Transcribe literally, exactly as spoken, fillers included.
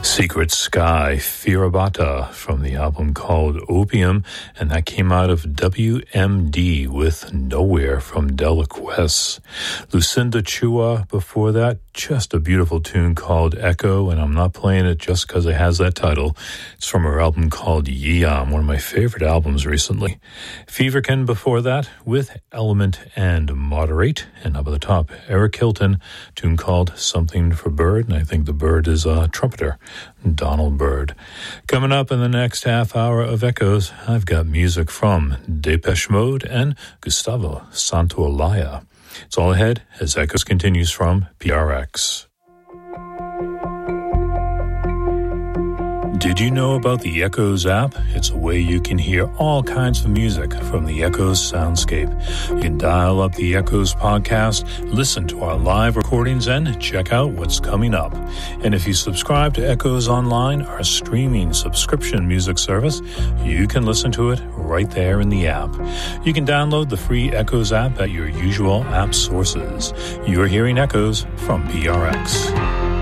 Secret Sky, Firabata, from the album called Opium, and that came out of W M D with Nowhere from Delaquest. Lucinda Chua before that, just a beautiful tune called Echo, and I'm not playing it just because it has that title. It's from her album called Yeam, one of my favorite albums recently. Feverkin before that with Element and Moderate, and up at the top, Eric Hilton, tune called Something for Bird, and I think the bird is a trumpeter. Donald Byrd. Coming up in the next half hour of Echoes, I've got music from Depeche Mode and Gustavo Santaolalla. It's all ahead as Echoes continues from P R X. Did you know about the Echoes app? It's a way you can hear all kinds of music from the Echoes soundscape. You can dial up the Echoes podcast, listen to our live recordings, and check out what's coming up. And if you subscribe to Echoes Online, our streaming subscription music service, you can listen to it right there in the app. You can download the free Echoes app at your usual app sources. You're hearing Echoes from P R X.